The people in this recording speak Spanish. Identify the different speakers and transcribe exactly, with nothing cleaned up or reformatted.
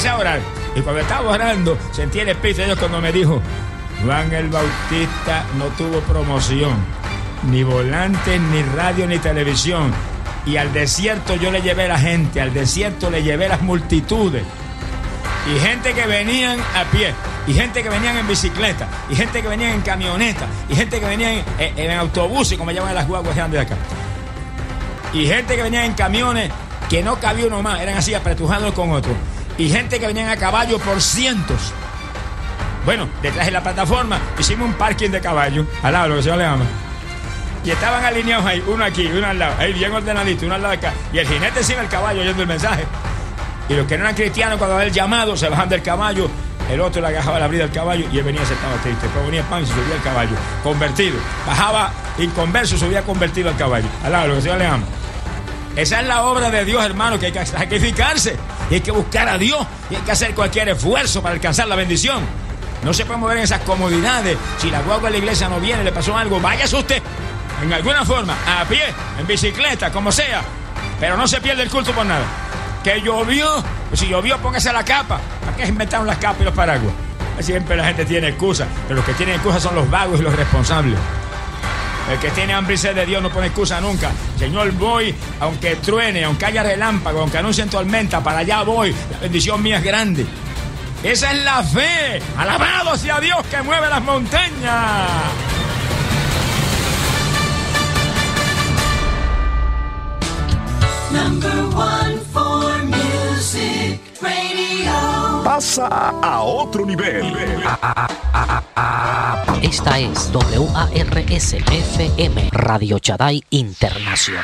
Speaker 1: empecé a orar. Y cuando estaba orando, sentí el Espíritu de Dios cuando me dijo: Juan el Bautista no tuvo promoción, ni volantes, ni radio, ni televisión. Y al desierto yo le llevé a la gente, al desierto le llevé las multitudes. Y gente que venían a pie, y gente que venían en bicicleta, y gente que venían en camioneta, y gente que venían en, en, en autobuses, como llaman las guaguas grandes de acá. Y gente que venía en camiones que no cabía uno más, eran así apretujados con otros. Y gente que venían a caballo por cientos. Bueno, detrás de la plataforma hicimos un parking de caballos, al lado, lo que se le llama. Y estaban alineados ahí, uno aquí, uno al lado, ahí bien ordenadito, uno al lado de acá. Y el jinete encima del caballo oyendo el mensaje. Y los que no eran cristianos, cuando ven el llamado, se bajan del caballo. El otro le agarraba la brida del caballo y él venía sentado triste. Después venía el pan y se subía al caballo, convertido. Bajaba inconverso y subía convertido al caballo. Al lado, lo que se le llama. Esa es la obra de Dios, hermano, que hay que sacrificarse. Y hay que buscar a Dios. Y hay que hacer cualquier esfuerzo para alcanzar la bendición. No se puede mover en esas comodidades. Si la guagua de la iglesia no viene, le pasó algo, váyase usted. En alguna forma, a pie, en bicicleta, como sea. Pero no se pierde el culto por nada. Que llovió, pues si llovió, póngase la capa. ¿Para qué inventaron las capas y los paraguas? Siempre la gente tiene excusas, pero los que tienen excusas son los vagos y los responsables. El que tiene hambre y sed de Dios no pone excusa nunca. Señor, voy, aunque truene, aunque haya relámpago, aunque anuncien tormenta, para allá voy. La bendición mía es grande. Esa es la fe. Alabado sea Dios que mueve las montañas.
Speaker 2: Number one for music radio.
Speaker 3: Pasa a otro nivel.
Speaker 4: Esta es W A R S F M Radio Shaddai Internacional.